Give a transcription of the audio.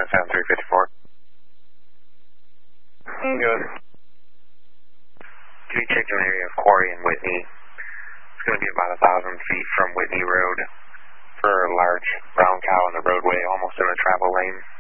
7354. Good. Can you check an area of Quarry and Whitney? It's going to be about 1,000 feet from Whitney Road for a large brown cow on the roadway, almost in a travel lane.